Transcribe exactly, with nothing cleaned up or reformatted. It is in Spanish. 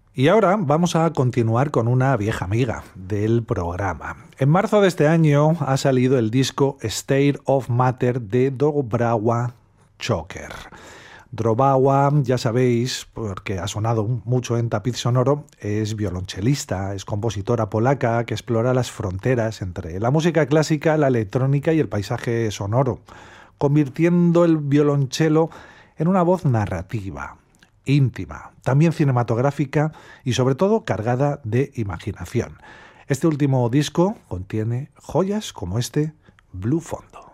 Y ahora vamos a continuar con una vieja amiga del programa. En marzo de este año ha salido el disco State of Matter de Dobrowa Choker. Dobrowa, ya sabéis, porque ha sonado mucho en Tapiz Sonoro, es violonchelista, es compositora polaca que explora las fronteras entre la música clásica, la electrónica y el paisaje sonoro, convirtiendo el violonchelo en una voz narrativa, íntima, también cinematográfica y sobre todo cargada de imaginación. Este último disco contiene joyas como este Blue Fondo.